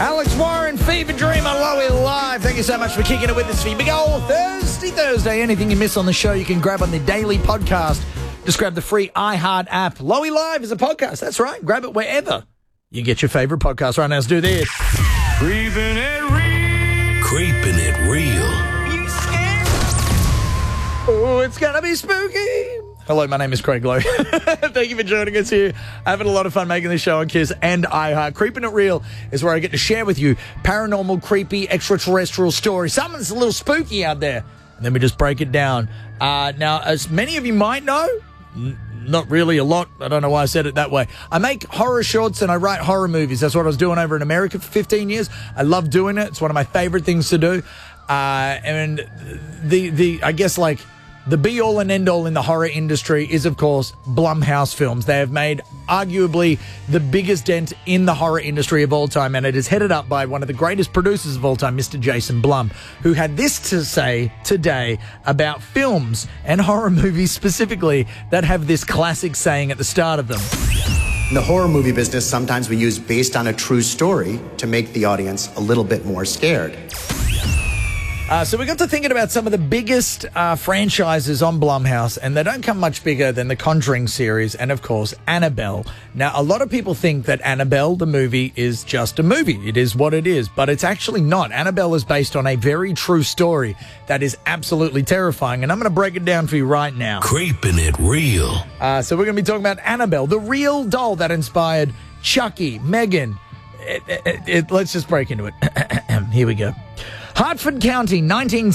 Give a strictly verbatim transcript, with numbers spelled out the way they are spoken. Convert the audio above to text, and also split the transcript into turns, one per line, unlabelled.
Alex Warren, Fever Dream on Lowy Live. Thank you so much for kicking it with us for your big old Thursday Thursday. Anything you miss on the show, you can grab on the daily podcast. Just grab the free iHeart app. Lowy Live is a podcast. That's right. Grab it wherever you get your favorite podcast. Right now, let's do this.
Creeping it real. Creeping it real.
You scared? Oh, it's going to be spooky. Hello, my name is Craig Lowe. Thank you for joining us here. Having a lot of fun making this show on Kiss and iHeart. Creeping It Real is where I get to share with you paranormal, creepy, extraterrestrial stories. Something that's a little spooky out there. And then we just break it down. Uh, now, as many of you might know, n- not really a lot. I don't know why I said it that way. I make horror shorts and I write horror movies. That's what I was doing over in America for fifteen years. I love doing it. It's one of my favorite things to do. Uh, and the, the, I guess like, the be-all and end-all in the horror industry is, of course, Blumhouse Films. They have made arguably the biggest dent in the horror industry of all time, and it is headed up by one of the greatest producers of all time, Mister Jason Blum, who had this to say today about films and horror movies specifically that have this classic saying at the start of them.
In the horror movie business, sometimes we use based on a true story to make the audience a little bit more scared.
Uh, so we got to thinking about some of the biggest uh, franchises on Blumhouse, and they don't come much bigger than the Conjuring series and, of course, Annabelle. Now, a lot of people think that Annabelle, the movie, is just a movie. It is what it is, but it's actually not. Annabelle is based on a very true story that is absolutely terrifying, and I'm going to break it down for you right now.
Creeping it real.
Uh, so we're going to be talking about Annabelle, the real doll that inspired Chucky, Megan. It, it, it, let's just break into it. Here we go. Hartford County, nineteen